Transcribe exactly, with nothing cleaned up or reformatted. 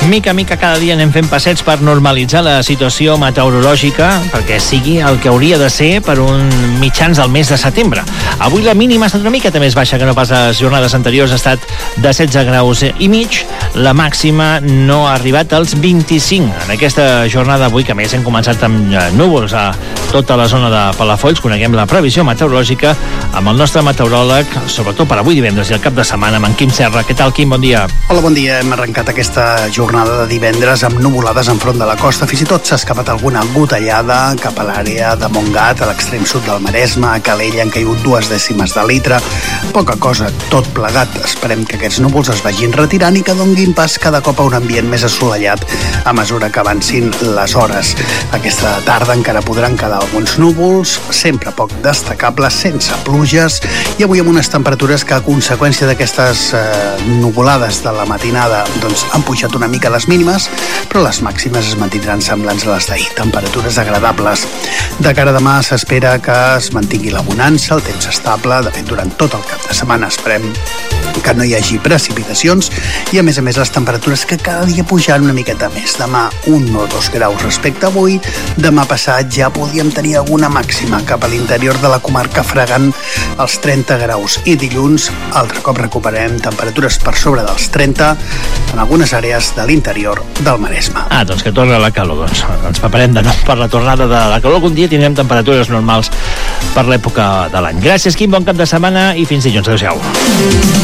Mica a mica cada dia anem fent passets per normalitzar la situació meteorològica perquè sigui el que hauria de ser per un mitjans del mes de setembre. Avui la mínima ha estat una miqueta més baixa que no pas les jornades anteriors, ha estat de setze graus i mig. La màxima no ha arribat als vint-i-cinc. En aquesta jornada avui, que a més hem començat amb núvols a tota la zona de Palafolls, coneguem la previsió meteorològica amb el nostre meteoròleg, sobretot per avui divendres i el cap de setmana, amb en Quim Serra. Què tal, Quim? Bon dia. Hola, bon dia. Hem arrencat aquesta jornada de divendres amb nuvolades enfront de la costa. Fins i tot s'ha escapat alguna gotellada cap a l'àrea de Montgat, a l'extrem sud del Maresme. A Calella han caigut dues dècimes de litre. Poca cosa, tot plegat. Esperem que aquests núvols es vagin retirant i que donguin pas cada cop a un ambient més assolellat a mesura que avancin les hores. Aquesta tarda encara podran quedar alguns núvols, sempre poc destacables, sense pluges, i avui amb unes temperatures que a conseqüència d'aquestes eh, nuvolades de la matinada doncs, han pujat una mica les mínimes, però les màximes es mantindran semblants a les d'ahir. Temperatures agradables. De cara a demà s'espera que es mantingui la bonança, el temps estable. De fet, durant tot el cap de setmana esperem que no hi hagi precipitacions i, a més a més, les temperatures que cada dia pujaran una miqueta més. Demà un o dos graus respecte a avui. Demà passat ja podíem tenir alguna màxima cap a l'interior de la comarca fregant els trenta graus. I dilluns, altre cop recuperem temperatures per sobre dels trenta en algunes àrees de l'interior del Maresme. Ah, doncs que torna la calor. Doncs ens preparem de nou per la tornada de la calor. Algun dia tindrem temperatures normals per l'època de l'any. Gràcies, Quim, bon cap de setmana i fins dilluns. Adéu-siau.